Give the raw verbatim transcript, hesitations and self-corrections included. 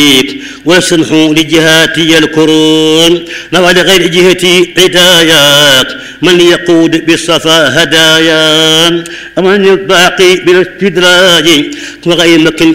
وسنحوا لجهاتي الكرون نوى لغير جهتي هداياك من يقود بالصفا هدايا ومن الباقي بالاستدراج وغير مكن